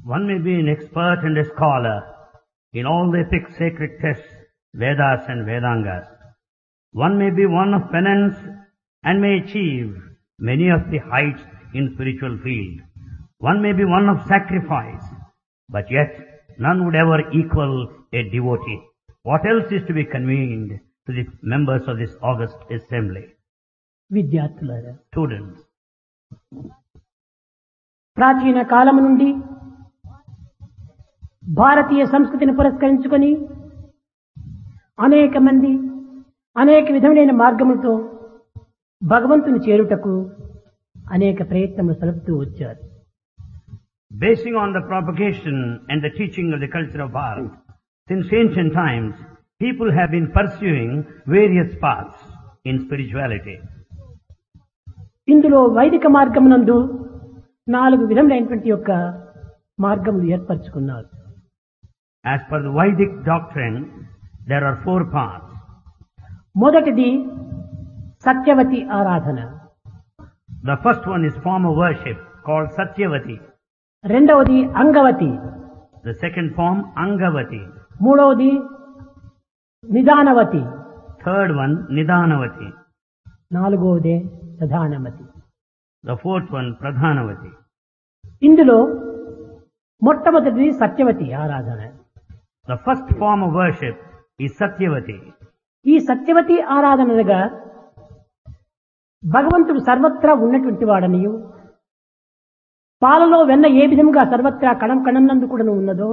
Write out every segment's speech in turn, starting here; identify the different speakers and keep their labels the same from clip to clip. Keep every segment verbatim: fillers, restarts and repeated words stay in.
Speaker 1: One may be an expert and a scholar in all the epic sacred texts, Vedas and Vedangas. One may be one of penance and may achieve many of the heights in spiritual field. One may be one of sacrifice, but yet none would ever equal a devotee. What else is to be convened to the members of this august assembly?
Speaker 2: విద్యార్థులారా,
Speaker 1: Students,
Speaker 2: ప్రాచీన కాలం నుండి భారతీయ సంస్కృతిని పురస్కరించుకొని అనేక మంది అనేక విధములైన మార్గములతో భగవంతుని చేరుటకు అనేక ప్రయత్నములు సలుపుతూ వచ్చారు.
Speaker 1: basing on the propagation and the teaching of the culture of Bharat, since ancient times, people have been pursuing various paths in spirituality.
Speaker 2: ఇందులో వైదిక మార్గమునందు నాలుగు విధములైనటువంటి యొక్క మార్గములు ఏర్పరచుకున్నారు.
Speaker 1: As per the Vedic doctrine, there are four paths.
Speaker 2: మొదటిది సత్యవతి ఆరాధన,
Speaker 1: The first one is form of worship called Satyavati.
Speaker 2: రెండవది Angavati,
Speaker 1: The second form, Angavati.
Speaker 2: మూడవది నిదానవతి,
Speaker 1: Third one, Nidanavati.
Speaker 2: నాలుగవదే ప్రధానమతి.
Speaker 1: The fourth one, Pradhanavati.
Speaker 2: ఇందులో మొట్టమొదటిది సత్యవతి ఆరాధన.
Speaker 1: The first form of worship is Satyavati.
Speaker 2: ఈ సత్యవతి ఆరాధనగా భగవంతుడు సర్వత్రా ఉన్నటువంటి వాడనియు, పాలలో వెన్న ఏ విధంగా సర్వత్రా కణం కణంనందు కూడా ఉన్నదో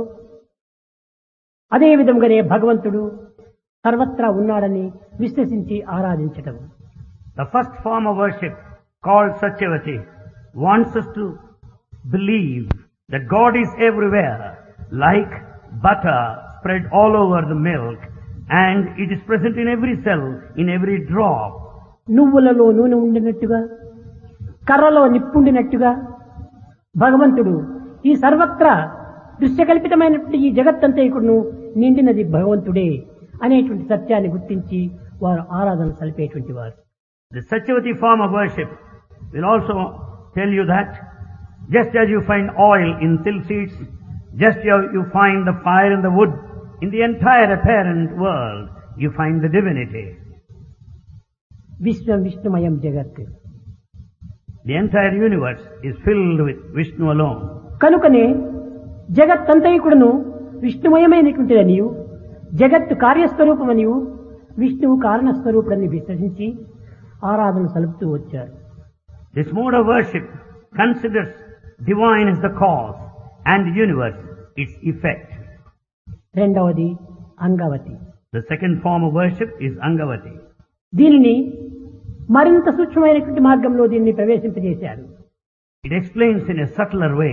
Speaker 2: అదే విధంగానే భగవంతుడు సర్వత్రా ఉన్నాడని విశ్వసించి ఆరాధించటం.
Speaker 1: The first form of worship called Satyavati wants us to believe that God is everywhere, like butter spread all over the milk, and it is present in every cell, in every drop.
Speaker 2: నువ్వులలో నూనె ఉండినట్టుగా, కర్రలో నిప్పుండినట్టుగా భగవంతుడు ఈ సర్వత్రా దృశ్యకల్పితమైనటువంటి ఈ జగత్తంతైకుడును నిండినది భగవంతుడే అనేటువంటి సత్యాన్ని గుర్తించి వారు ఆరాధన సలిపేటువంటి వారు.
Speaker 1: The Satyavati form of worship will also tell you that just as you find oil in silk seeds, just as you find the fire in the wood, in the entire apparent world, you find the divinity.
Speaker 2: విశ్వం విష్ణుమయం జగత్.
Speaker 1: The entire universe is filled with Vishnu alone.
Speaker 2: కనుకనే జగత్తంతైకుడును విష్ణుమయమైనటువంటిదనియు, జగత్తు కార్యస్వరూపమనియు, విష్ణువు కారణస్వరూపుడని విశ్వసించి ఆరాధన సలుపుతూ వచ్చారు.
Speaker 1: This mode of worship considers divine as the cause and the universe its effect.
Speaker 2: రెండవది Angavati.
Speaker 1: The second form of worship is Angavati.
Speaker 2: దీనిని మరింత సూక్ష్మమైనటువంటి మార్గంలో దీన్ని ప్రవేశింపజేశారు.
Speaker 1: It explains in a subtler way.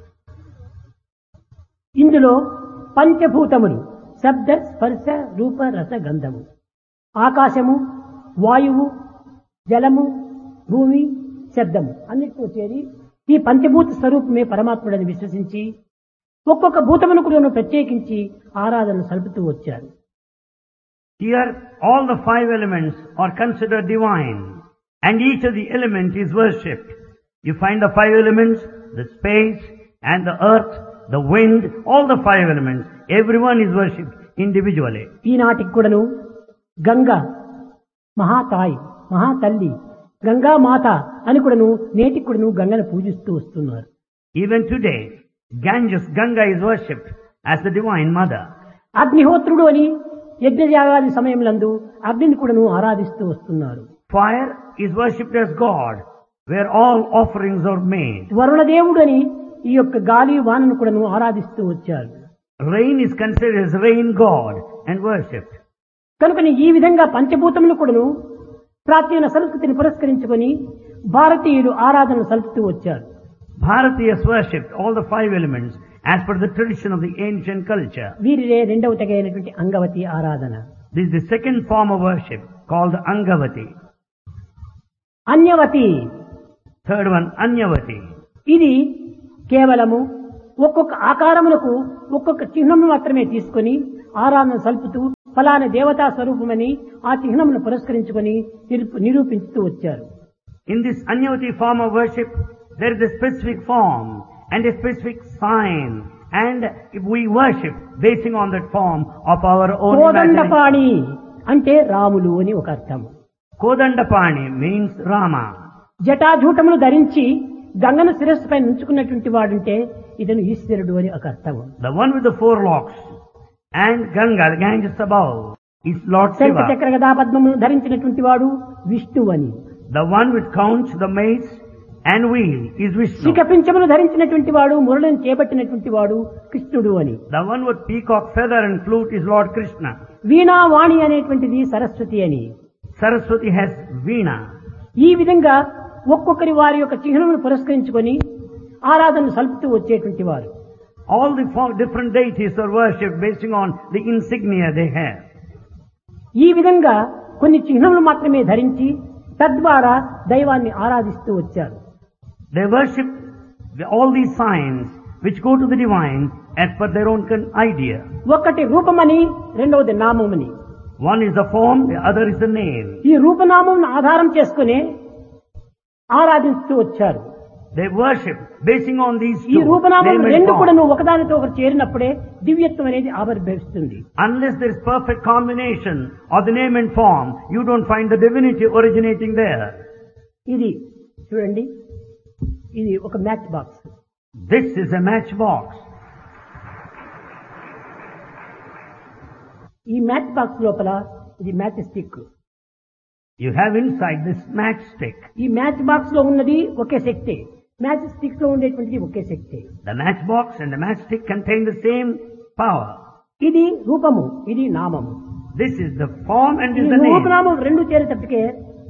Speaker 2: ఇందులో పంచభూతములు శబ్ద స్పర్శ రూప రస గంధము, ఆకాశము, వాయువు, జలము, భూమి, శబ్దము అన్నిటితో చేరి ఈ పంచభూత స్వరూపమే పరమాత్ముడని విశ్వసించి ఒక్కొక్క భూతమును కూడా ప్రత్యేకించి ఆరాధన సలుపుతూ వచ్చారు.
Speaker 1: Here all the five elements are considered divine and each of the element is worshipped. You find the five elements, the space and the earth, the wind, all the five elements, everyone is worshipped individually.
Speaker 2: ఈనాటికి కూడాను గంగా మహాతాయి, మహాతల్లి, గంగా మాత అని కూడాను నేటికి కూడాను గంగను పూజిస్తూ వస్తున్నారు.
Speaker 1: Even today, Ganges, Ganga is worshipped as the divine mother.
Speaker 2: అగ్నిహోత్రుడు అని యజ్ఞయాగాది సమయంలందు అగ్నిని కూడాను ఆరాధిస్తూ వస్తున్నారు.
Speaker 1: Fire is worshipped as God, where all offerings are made.
Speaker 2: వరుణదేవుడు అని ఈ యొక్క గాలి వానను కూడాను ఆరాధిస్తూ వచ్చారు.
Speaker 1: Rain is considered as rain god and worshipped.
Speaker 2: కనుకని ఈ విధంగా పంచభూతములు కూడాను ప్రాచీన సంస్కృతిని పురస్కరించుకొని భారతీయులు ఆరాధన సలుపుతూ వచ్చారు.
Speaker 1: Bharatiyas worshipped all the five elements as per the tradition of the ancient culture.
Speaker 2: వీరిరే రెండవ తెగైనటువంటి అంగవతి ఆరాధన.
Speaker 1: This is the second form of worship called Angavati.
Speaker 2: అన్యవతి,
Speaker 1: Third one, Anyavati.
Speaker 2: ఇది కేవలము ఒక్కొక్క ఆకారములకు ఒక్కొక్క చిహ్నము మాత్రమే తీసుకొని ఆరాధన సల్పుతూ ఫలానా దేవతా స్వరూపమని ఆ చిహ్నమును పురస్కరించుకొని నిరూపించుతూ వచ్చారు.
Speaker 1: In this Anyavati form of worship, there is a specific form and a specific sign. And if we worship basing on that form of our own imagination.
Speaker 2: Kodandapani అంటే రాములు అని ఒక అర్థం.
Speaker 1: Kodandapani means Rama.
Speaker 2: జటాజూటములు ధరించి గంగను శిరస్సుపై ఉంచుకున్నటువంటి వాడుంటే ఇతను ఈశ్వరుడు అని ఒక అర్థం.
Speaker 1: The one with the four locks and Ganga, the Ganges above, is Lord
Speaker 2: శంఖ
Speaker 1: Shiva.
Speaker 2: చక్ర గదా పద్మములు ధరించినటువంటి వాడు విష్ణువు అని.
Speaker 1: The one with conch, the mace and wheel is Vishnu.
Speaker 2: శిఖపించములు ధరించినటువంటి వాడు మురళిని చేపట్టినటువంటి వాడు కృష్ణుడు అని.
Speaker 1: The one with peacock feather and flute is Lord Krishna.
Speaker 2: వీణా వాణి అనేటువంటిది సరస్వతి అని.
Speaker 1: Saraswati has Veena.
Speaker 2: ఈ విధంగా ఒక్కొక్కరి వారి యొక్క చిహ్నమును పురస్కరించుకొని ఆరాధనను సల్పుతూ వచ్చేటువంటి వారు.
Speaker 1: All the four different deities are worshipped basing on the insignia they have.
Speaker 2: ఈ విధంగా కొన్ని చిహ్నములు మాత్రమే ధరించి తద్వారా దైవాన్ని ఆరాధిస్తూ వచ్చారు.
Speaker 1: They worship the, all these signs which go to the divine as per their own con- idea.
Speaker 2: ఒకటి రూపమని, రెండవది నామమని.
Speaker 1: One is the form, the other is the name.
Speaker 2: ఈ రూపనామమును ఆధారం చేసుకుని ఆరాధిస్తూ వచ్చారు.
Speaker 1: They worship basing on these
Speaker 2: ఈ
Speaker 1: two,
Speaker 2: రూపనామం
Speaker 1: name and
Speaker 2: రెండు కూడా
Speaker 1: form.
Speaker 2: ఒకదానితో ఒకటి చేరినప్పుడే దివ్యత్వం అనేది ఆవిర్భవిస్తుంది.
Speaker 1: Unless there is perfect combination of the name and form, you don't find the divinity originating there.
Speaker 2: ఇది చూడండి, ఇది ఒక match box.
Speaker 1: This is a matchbox.
Speaker 2: ఈ మ్యాచ్ బాక్స్ లోపల ఇది match stick.
Speaker 1: You have inside this matchstick.
Speaker 2: ఈ match box లో ఉన్నది ఒకే శక్తి, మ్యాచ్ స్టిక్ లో ఉండేటువంటిది ఒకే శక్తి.
Speaker 1: The matchbox and the matchstick contain the same power.
Speaker 2: ఇది రూపము, ఇది నామము.
Speaker 1: This is the form and
Speaker 2: ఈ
Speaker 1: is the name.
Speaker 2: రూపనామం రెండు చేరేటప్పటికే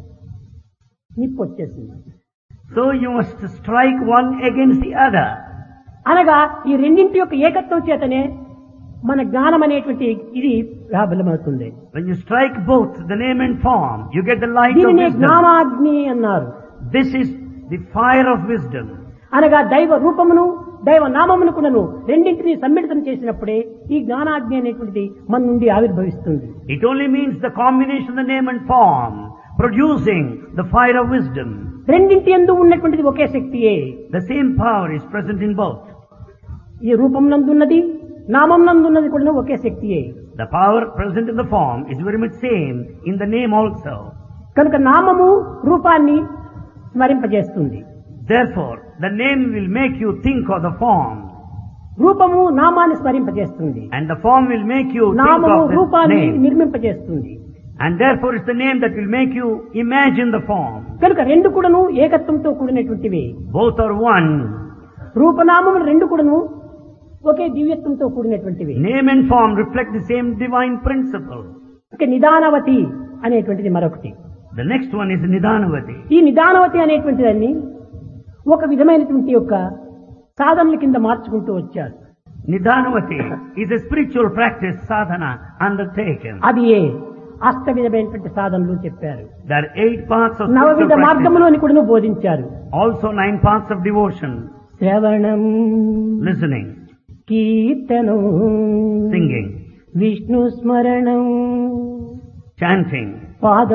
Speaker 2: నిప్పు వచ్చేసింది.
Speaker 1: So you must strike one against the other.
Speaker 2: అనగా ఈ రెండింటి యొక్క ఏకత్వం చేతనే మన జ్ఞానం అనేటువంటి ఇది ప్రాబలమవుతుంది.
Speaker 1: When you strike both the name and form, you get the light of
Speaker 2: దీనినే
Speaker 1: wisdom.
Speaker 2: జ్ఞానాగ్ని అన్నారు.
Speaker 1: This is the fire of wisdom.
Speaker 2: అనగా దైవ రూపమును దైవ నామమును కూడాను రెండింటినీ సమ్మిళితం చేసినప్పుడే ఈ జ్ఞానాగ్ని అనేటువంటిది మన నుండి ఆవిర్భవిస్తుంది.
Speaker 1: It only means the combination of the name and form, producing the fire of wisdom.
Speaker 2: రెండింటి యందు ఉన్నటువంటిది ఒకే శక్తియే.
Speaker 1: The same power is present in both.
Speaker 2: ఈ రూపం నందున్నది నామం నందున్నది కూడా ఒకే శక్తియే.
Speaker 1: The power present in the form is very much same in the name also.
Speaker 2: కనుక నామము రూపాన్ని స్మరింపజేస్తుంది.
Speaker 1: Therefore, the name will make you think of the form,
Speaker 2: రూపము నామాన్ని స్మరింపజేస్తుంది.
Speaker 1: and the form will make you think
Speaker 2: నామము
Speaker 1: of the
Speaker 2: రూపాన్ని
Speaker 1: name.
Speaker 2: నిర్మింపజేస్తుంది.
Speaker 1: And therefore it's the name that will make you imagine the form.
Speaker 2: కనుక రెండు కూడాను ఏకత్వంతో కూడినటువంటివి.
Speaker 1: Both are one.
Speaker 2: రూపనామములు రెండు కూడాను ఒకే దివ్యత్వంతో కూడినటువంటివి.
Speaker 1: Name and form reflect the same divine principle.
Speaker 2: ఇక నిదానవతి అనేటువంటిది మరొకటి.
Speaker 1: The next one is Nidanavati.
Speaker 2: ఈ నిదానవతి అనేటువంటి దాన్ని ఒక విధమైనటువంటి యొక్క సాధనల కింద మార్చుకుంటూ వచ్చారు.
Speaker 1: Nidanavati is a spiritual practice sadhana undertaken.
Speaker 2: అది ఏ అష్ట విధమైనటువంటి సాధనలు చెప్పారు.
Speaker 1: There are eight parts of
Speaker 2: నవవిధ
Speaker 1: spiritual practice.
Speaker 2: మార్గములు అని కూడా బోధించారు.
Speaker 1: Also nine parts of devotion.
Speaker 2: శ్రవణం,
Speaker 1: Listening,
Speaker 2: కీర్తనం,
Speaker 1: singing,
Speaker 2: విష్ణు స్మరణం,
Speaker 1: chanting,
Speaker 2: పాద